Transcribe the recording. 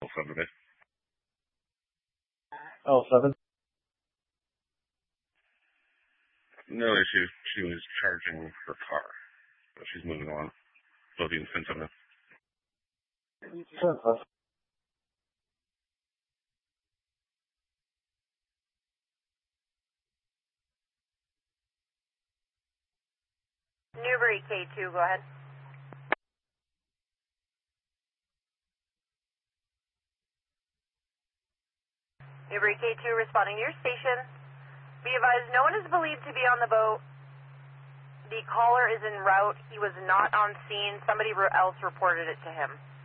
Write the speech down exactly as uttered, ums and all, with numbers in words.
Saturday. Oh, seven? No issue. She was charging her car. So she's moving on. Loading fentanyl. Sure. Newbury K two, go ahead. Newbury K two responding to your station. Be advised, no one is believed to be on the boat. The caller is en route. He was not on scene. Somebody else reported it to him.